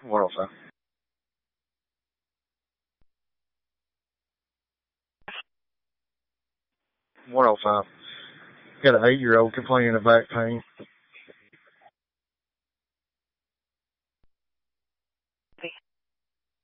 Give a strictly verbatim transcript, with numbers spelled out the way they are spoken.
one oh five. one oh five. Got an eight-year-old complaining of back pain.